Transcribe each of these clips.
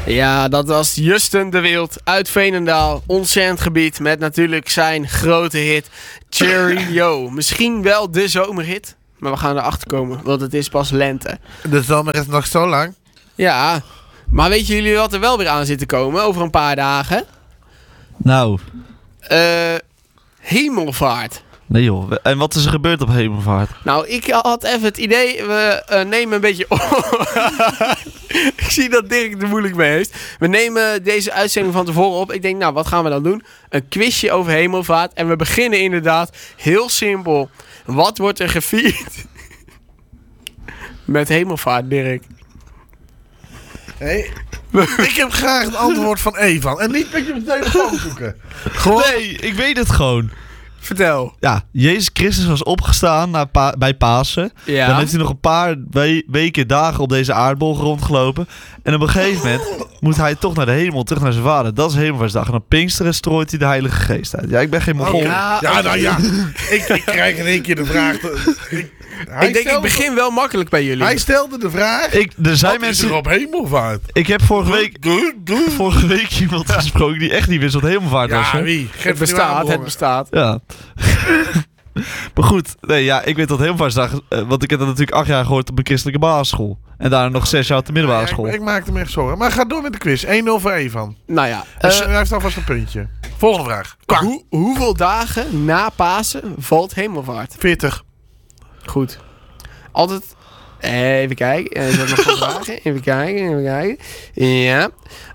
Ja, dat was Justin de Wild uit Veenendaal. Ontzettend gebied met natuurlijk zijn grote hit Cheerio. Misschien wel de zomerhit, maar we gaan erachter komen, want het is pas lente. De zomer is nog zo lang. Ja, maar weten jullie wat er wel weer aan zit te komen over een paar dagen? Nou. Hemelvaart. Nee joh. En wat is er gebeurd op Hemelvaart? Nou, ik had even het idee, we nemen een beetje... Ik zie dat Dirk er moeilijk mee heeft. We nemen deze uitzending van tevoren op. Ik denk, nou, wat gaan we dan doen? Een quizje over Hemelvaart. En we beginnen inderdaad heel simpel. Wat wordt er gevierd met Hemelvaart, Dirk? Hey, ik heb graag het antwoord van Evan. En niet met je op de telefoon zoeken. Gewoon... Nee, ik weet het gewoon. Vertel. Ja, Jezus Christus was opgestaan bij Pasen. Ja. Dan heeft hij nog een paar weken, dagen op deze aardbol rondgelopen. En op een gegeven moment moet hij toch naar de hemel, terug naar zijn vader. Dat is Hemelvaartsdag. En op Pinksteren strooit hij de Heilige Geest uit. Ja, ik ben geen Mongool. Ik krijg in één keer de vraag. Ik begin wel makkelijk bij jullie. Hij stelde de vraag. Er zijn wat mensen is er op Hemelvaart? Ik heb vorige week iemand gesproken die echt niet wist wat Hemelvaart was. Ja, wie? Het bestaat. Ja. Maar goed, nee, ja, ik weet dat Hemelvaartsdag, want ik heb dat natuurlijk 8 jaar gehoord op een christelijke basisschool. En daarna nog 6 jaar op de middelbare school. Ik maakte me echt zorgen. Maar ga door met de quiz. 1-0 voor Evan. Nou ja. Dus hij heeft alvast een puntje. Volgende vraag. Hoeveel dagen na Pasen valt Hemelvaart? 40. Goed. Altijd... Even kijken. Is dat nog een vraag? Even kijken. Ja.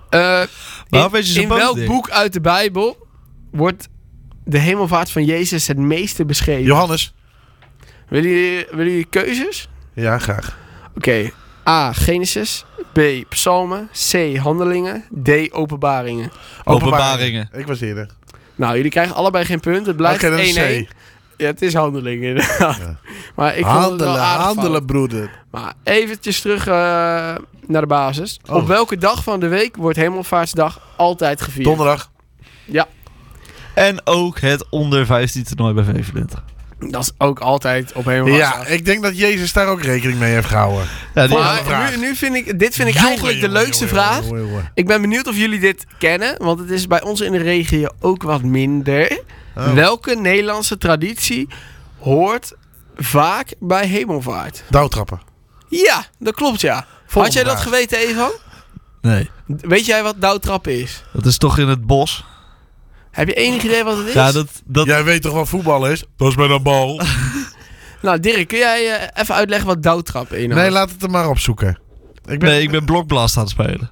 In welk boek uit de Bijbel wordt de hemelvaart van Jezus het meeste beschreven? Johannes. Willen jullie keuzes? Ja, graag. Oké. A. Genesis. B. Psalmen. C. Handelingen. D. Openbaringen. Openbaringen. Ik was eerder. Nou, jullie krijgen allebei geen punt. Het blijft 1-1. Dat is C. Ja, het is handelingen inderdaad. Ja. Maar ik vond het wel aardig handelen, broeder. Maar eventjes terug naar de basis. Op welke dag van de week wordt Hemelvaartsdag altijd gevierd? Donderdag. Ja. En ook het onder 15 toernooi bij V25. Dat is ook altijd op Hemelvaartsdag. Ja, ik denk dat Jezus daar ook rekening mee heeft gehouden. Ja, maar nu vind ik eigenlijk de leukste vraag. Ik ben benieuwd of jullie dit kennen, want het is bij ons in de regio ook wat minder. Oh. Welke Nederlandse traditie hoort vaak bij Hemelvaart? Dauwtrappen. Ja, dat klopt ja. Had jij dat geweten, Evan? Nee. Weet jij wat dauwtrappen is? Dat is toch in het bos? Heb je enig idee wat het is? Ja, dat... Jij weet toch wat voetbal is? Dat is met een bal. Nou Dirk, kun jij even uitleggen wat dauwtrappen inhoudt? Nee, laat het er maar opzoeken. Ik ben Blokblast aan het spelen.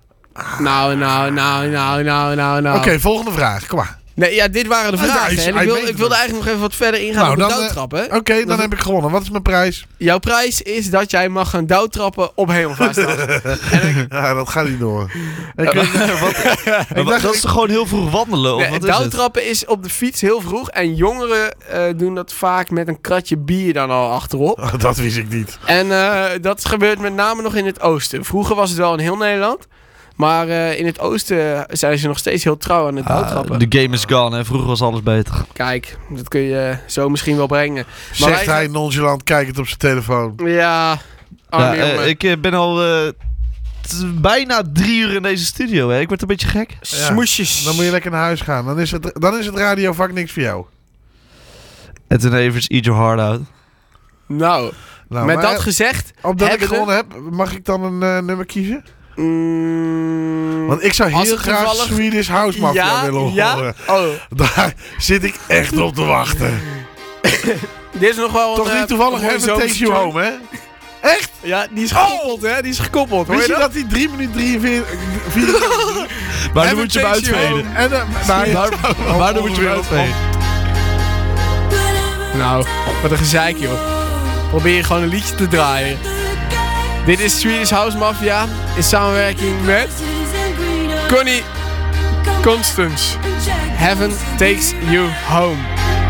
Nou. Oké, volgende vraag. Kom maar. Nee, ja, dit waren de vragen. Ik wilde eigenlijk nog even wat verder ingaan op de dauwtrappen. Oké, dan heb ik gewonnen. Wat is mijn prijs? Jouw prijs is dat jij mag gaan dauwtrappen op Hemelvaartsdag. Ja, dat gaat niet door. Dat is toch gewoon heel vroeg wandelen? Of wat is dauwtrappen is op de fiets heel vroeg. En jongeren doen dat vaak met een kratje bier dan al achterop. Oh, dat wist ik niet. En dat gebeurt met name nog in het oosten. Vroeger was het wel in heel Nederland. Maar in het oosten zijn ze nog steeds heel trouw aan het dauwtrappen. De game is gone, hè. Vroeger was alles beter. Kijk, dat kun je zo misschien wel brengen. Maar zegt hij nonchalant, kijkend op zijn telefoon. Ja, ik ben al bijna 3 uur in deze studio. Hè. Ik word een beetje gek. Smoesjes. Dan moet je lekker naar huis gaan. Dan is het radiovak niks voor jou. Edwin Evers, eat your heart out. Nou met dat gezegd... Omdat ik gewonnen heb, mag ik dan een nummer kiezen? Want ik zou heel graag Swedish House Mafia willen horen. Oh. Daar zit ik echt op te wachten. Dit is nog wel toch niet toevallig Heaven Takes You Home, hè? Echt? Ja, die is gekoppeld, hè? Die is gekoppeld. Wist je dat die 3 minuten 43... Maar dan moet je hem uitveden. Maar dan moet je hem uitveden. Nou, wat een gezeik, joh. Probeer je gewoon een liedje te draaien. Dit is Swedish House Mafia in samenwerking met Connie Constance. Heaven Takes You Home.